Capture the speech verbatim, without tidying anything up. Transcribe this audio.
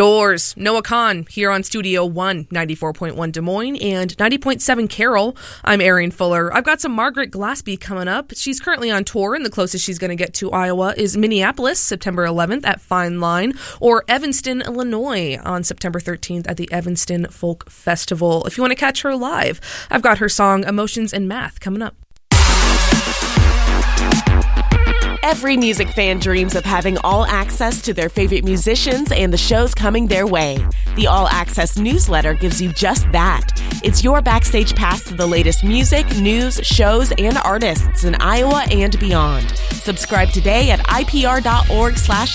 Doors, Noah Kahn, here on Studio One, ninety-four point one Des Moines and ninety point seven Carroll. I'm Erin Fuller. I've got some Margaret Glaspie coming up. She's currently on tour, and the closest she's going to get to Iowa is Minneapolis, September eleventh at Fine Line, or Evanston, Illinois on September thirteenth at the Evanston Folk Festival. If you want to catch her live, I've got her song Emotions and Math coming up. Every music fan dreams of having all access to their favorite musicians and the shows coming their way. The All Access newsletter gives you just that. It's your backstage pass to the latest music, news, shows, and artists in Iowa and beyond. Subscribe today at I P R dot org slash